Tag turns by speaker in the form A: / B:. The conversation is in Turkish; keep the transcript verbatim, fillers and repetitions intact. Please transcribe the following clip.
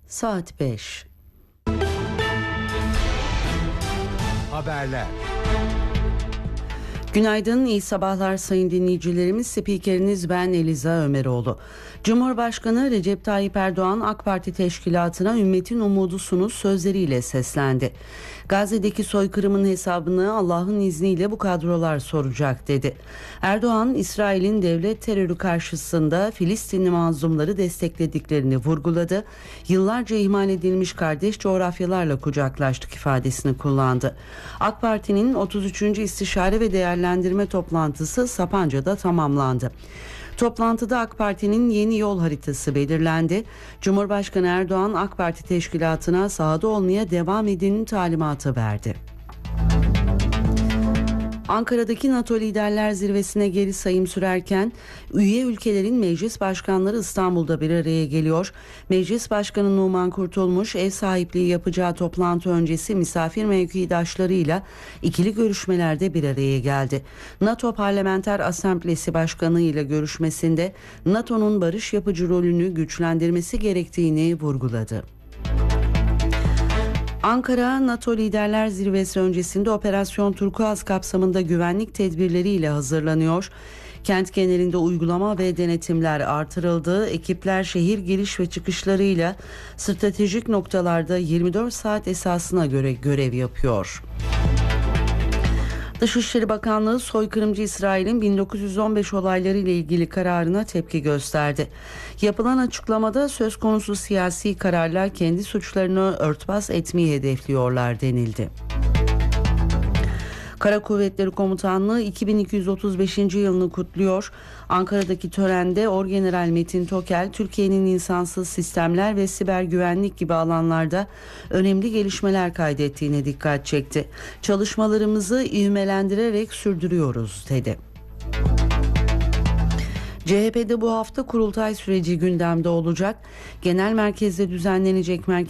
A: Saat beş.
B: Haberler.
A: Günaydın, iyi sabahlar sayın dinleyicilerimiz. Spikeriniz ben Eliza Ömeroğlu. Cumhurbaşkanı Recep Tayyip Erdoğan AK Parti teşkilatına ümmetin umudusunuz sözleriyle seslendi. Gazze'deki soykırımın hesabını Allah'ın izniyle bu kadrolar soracak dedi. Erdoğan, İsrail'in devlet terörü karşısında Filistinli mazlumları desteklediklerini vurguladı. Yıllarca ihmal edilmiş kardeş coğrafyalarla kucaklaştık ifadesini kullandı. AK Parti'nin otuz üçüncü İstişare ve Değerlendirme toplantısı Sapanca'da tamamlandı. Toplantıda AK Parti'nin yeni yol haritası belirlendi. Cumhurbaşkanı Erdoğan AK Parti teşkilatına sahada olmaya devam edin talimatı verdi. Ankara'daki NATO Liderler Zirvesi'ne geri sayım sürerken üye ülkelerin meclis başkanları İstanbul'da bir araya geliyor. Meclis Başkanı Numan Kurtulmuş ev sahipliği yapacağı toplantı öncesi misafir mevkidaşlarıyla ikili görüşmelerde bir araya geldi. NATO Parlamenter Asamblesi Başkanı ile görüşmesinde NATO'nun barış yapıcı rolünü güçlendirmesi gerektiğini vurguladı. Ankara, NATO Liderler Zirvesi öncesinde Operasyon Turkuaz kapsamında güvenlik tedbirleriyle hazırlanıyor. Kent genelinde uygulama ve denetimler artırıldı. Ekipler şehir giriş ve çıkışlarıyla stratejik noktalarda yirmi dört saat esasına göre görev yapıyor. Dışişleri Bakanlığı soykırımcı İsrail'in bin dokuz yüz on beş olayları ile ilgili kararına tepki gösterdi. Yapılan açıklamada söz konusu siyasi kararlar kendi suçlarını örtbas etmeyi hedefliyorlar denildi. Kara Kuvvetleri Komutanlığı iki bin iki yüz otuz beşinci yılını kutluyor. Ankara'daki törende Orgeneral Metin Tokel, Türkiye'nin insansız sistemler ve siber güvenlik gibi alanlarda önemli gelişmeler kaydettiğine dikkat çekti. Çalışmalarımızı ivmelendirerek sürdürüyoruz dedi. C H P'de bu hafta kurultay süreci gündemde olacak. Genel merkezde düzenlenecek merkez